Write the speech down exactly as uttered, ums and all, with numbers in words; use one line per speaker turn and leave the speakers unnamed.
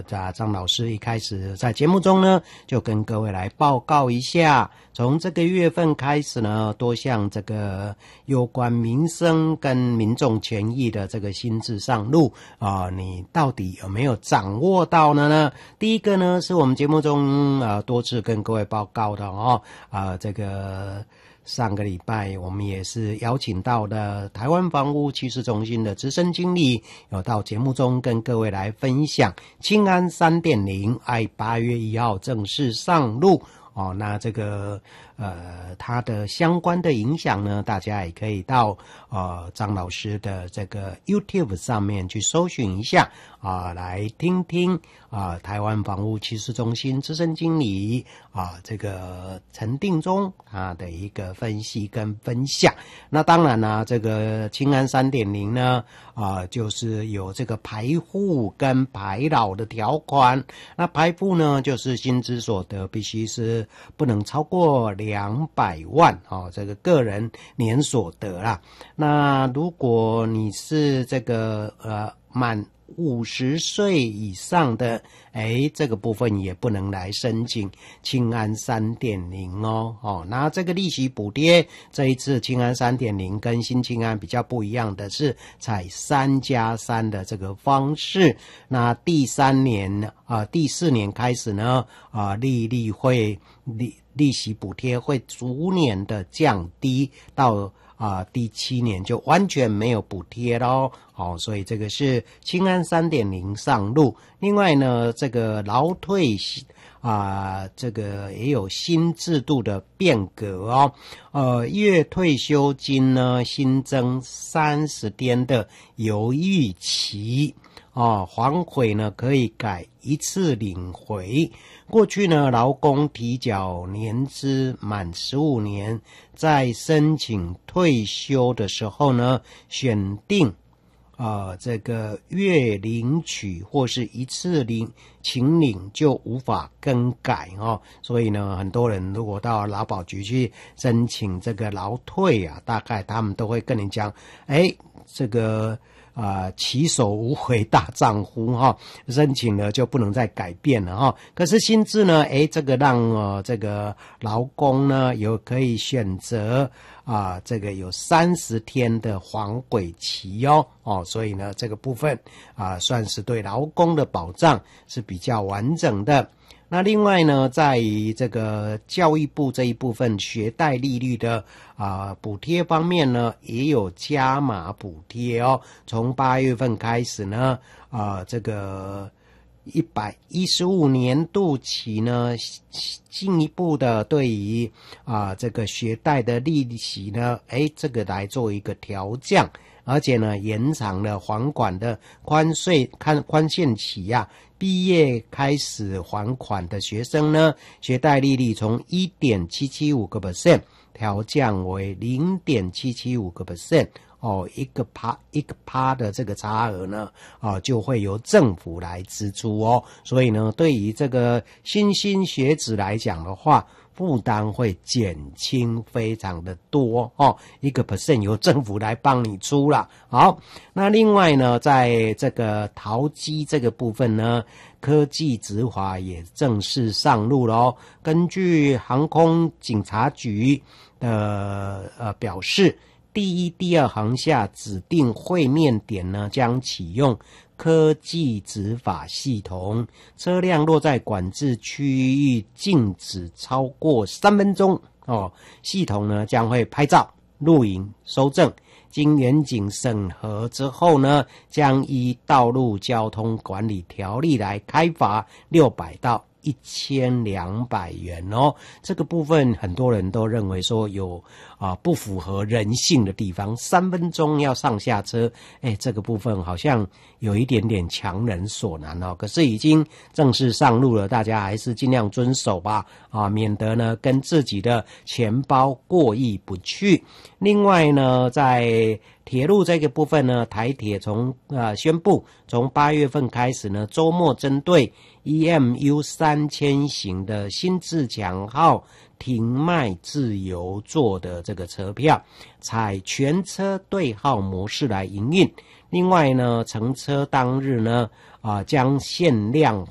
呃，张老师一开始在节目中呢，就跟各位来报告一下，从这个月份开始呢，多项这个有关民生跟民众权益的这个新制上路啊、呃，你到底有没有掌握到呢？呢，第一个呢，是我们节目中呃多次跟各位报告的哦，啊、呃，这个。上个礼拜我们也是邀请到的台湾房屋趋势中心的资深经理，有到节目中跟各位来分享青安 三点零， 哎，八月一号正式上路哦。那这个呃它的相关的影响呢，大家也可以到呃张老师的这个 YouTube 上面去搜寻一下啊、呃，来听听啊、呃、台湾房屋趋势中心资深经理啊、呃、这个陈定中他的一个分析跟分享。那当然呢，这个青安 三点零 呢啊、呃、就是有这个排户跟排老的条款。那排户呢，就是薪资所得必须是不能超过两百万哦，这个个人年所得啦。那如果你是这个呃满五十岁以上的，哎，这个部分也不能来申请青安 三点零 哦。哦，那这个利息补贴，这一次青安 三点零 跟新青安比较不一样的是采三加三的这个方式。那第三年啊、呃，第四年开始呢，啊、呃，利率会利利息补贴会逐年的降低到。啊、呃，第七年就完全没有补贴咯。哦，所以这个是青安 三点零 上路。另外呢，这个劳退啊、呃，这个也有新制度的变革哦。呃，月退休金呢新增三十天的犹豫期。哦，还回呢可以改一次领回。过去呢，劳工提缴年资满十五年，在申请退休的时候呢，选定呃这个月领取或是一次领请领就无法更改哦。所以呢，很多人如果到劳保局去申请这个劳退啊，大概他们都会跟你讲，哎，这个。啊、呃，起手无回大丈夫哈，申请了就不能再改变了哈。可是新制呢，诶，这个让呃这个劳工呢有可以选择啊、呃，这个有三十天的还轨期哦哦，所以呢这个部分啊、呃、算是对劳工的保障是比较完整的。那另外呢，在于这个教育部这一部分学贷利率的啊、呃、补贴方面呢，也有加码补贴哦。从八月份开始呢，啊、呃、这个一百一十五年度起呢，进一步的对于啊、呃、这个学贷的利息呢，哎，这个来做一个调降。而且呢，延长了还款的宽税看宽限期呀、啊，毕业开始还款的学生呢，学贷利率从 一点七七五 个 percent 调降为 零点七七五 个 percent。哦，一个趴一个趴的这个差额呢，啊，就会由政府来支出哦。所以呢，对于这个新兴学子来讲的话，负担会减轻非常的多哦，一个 percent 由政府来帮你出啦。好，那另外呢，在这个桃机这个部分呢，科技执法也正式上路了哦。根据航空警察局的呃表示，第一、第二航厦指定会面点呢，将启用科技执法系统，车辆落在管制区域静止超过三分钟哦，系统呢将会拍照、录影、收证，经远景审核之后呢，将依道路交通管理条例来开罚六百到一千两百元哦。这个部分很多人都认为说有啊不符合人性的地方，三分钟要上下车，哎，这个部分好像有一点点强人所难哦。可是已经正式上路了，大家还是尽量遵守吧，啊，免得呢跟自己的钱包过意不去。另外呢，在铁路这个部分呢，台铁从呃宣布，从八月份开始呢，周末针对 E M U 三千型的新自强号停卖自由座的这个车票，采全车对号模式来营运。另外呢，乘车当日呢，啊、呃，将限量